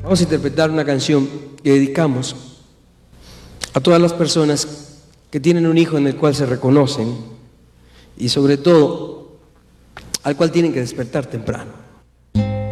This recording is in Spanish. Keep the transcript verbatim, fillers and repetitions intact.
Vamos a interpretar una canción que dedicamos a todas las personas que tienen un hijo en el cual se reconocen y sobre todo al cual tienen que despertar temprano.